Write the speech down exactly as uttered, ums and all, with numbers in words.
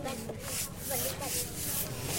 แบตเหมือนลูกแบต